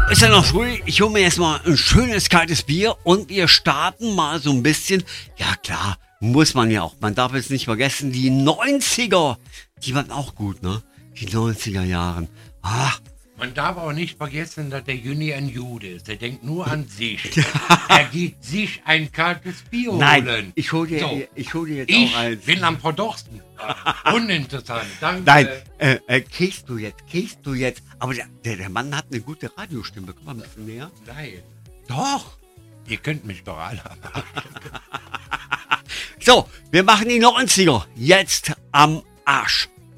ist ja noch früh. Ich hole mir jetzt mal ein schönes kaltes Bier und wir starten mal so ein bisschen. Ja klar, muss man ja auch. Man darf es nicht vergessen, die 90er, die waren auch gut, ne? Die 90er Jahren. Man darf auch nicht vergessen, dass der Juni ein Jude ist. Er denkt nur an sich. Er geht sich ein kaltes Bier holen. Nein, ich hole dir jetzt auch eins. Ich bin am Verdursten. Uninteressant, danke. Nein, kriegst du jetzt. Aber der Mann hat eine gute Radiostimme. Komm mal ein bisschen näher. Nein. Doch. Ihr könnt mich doch alle. So, wir machen die 90er jetzt am Arsch.